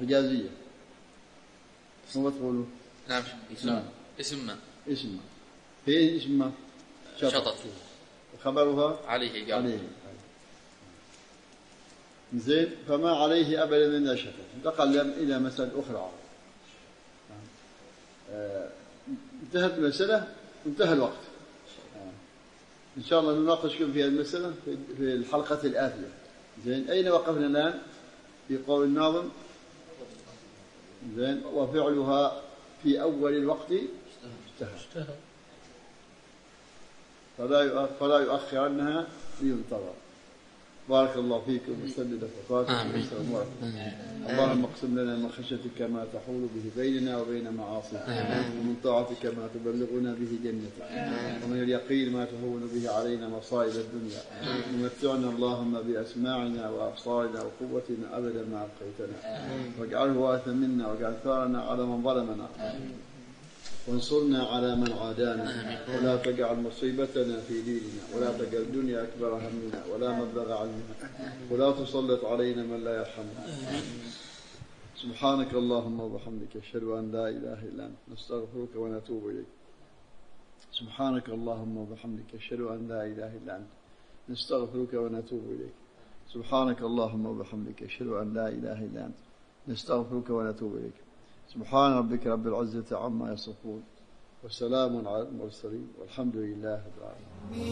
مجازية. شو تقولوا؟ نعم اسم ما هي اسم ما شطط خبرها عليه. زين. فما عليه أبدا من شطط. انتقل إلى مسألة أخرى. انتهت المسألة وانتهى الوقت. إن شاء الله نناقشكم في هذه المسألة في الحلقة الآتية. زين. أين وقفنا الآن؟ في قول الناظم. زين. وفعلها في أول الوقت اشتهى فلا يؤخرنها لينتظر. بارك الله فيكم وسدد فتواتكم وسلم. اللهم اقسم لنا من خشيتك ما تحول به بيننا وبين معاصيك، ومن طاعتك ما تبلغنا به جنتك، ومن اليقين ما تهون به علينا مصائب الدنيا. ومتعنا اللهم بأسماعنا وأبصارنا وقوتنا أبدا ما أبقيتنا، واجعله وارثا منا، واجعل ثارنا على من ظلمنا، وانصرنا على من عادانا، ولا تجعل مصيبتنا في ديننا، ولا تجعل الدنيا أكبر همنا ولا مبلغ علمنا، ولا تسلط علينا من لا يرحمنا. سبحانك اللهم وبحمدك أشهد أن لا إله إلا أنت نستغفرك ونتوب إليك. سبحانك اللهم وبحمدك أشهد أن لا إله إلا أنت نستغفرك ونتوب إليك. سبحانك اللهم وبحمدك أشهد أن لا إله إلا أنت نستغفرك ونتوب إليك. سبحان ربك رب العزة عما يصفون، وسلام على المرسلين، والحمد لله رب العالمين.